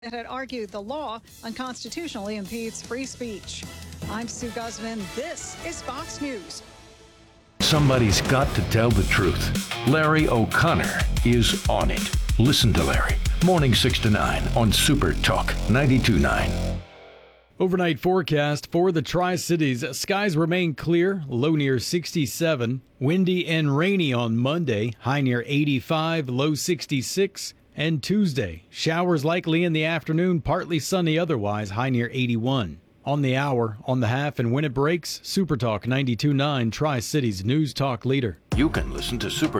that had argued the law unconstitutionally impedes free speech. I'm Sue Guzman. This is Fox News. Somebody's got to tell the truth. Larry O'Connor is on it. Listen to Larry. Morning 6 to 9 on Super Talk 92.9. Overnight forecast for the Tri-Cities. Skies remain clear, low near 67. Windy and rainy on Monday, high near 85, low 66. And Tuesday, showers likely in the afternoon, partly sunny otherwise, high near 81. On the hour, on the half, and when it breaks, Super Talk 92.9, Tri-Cities News Talk leader. You can listen to Super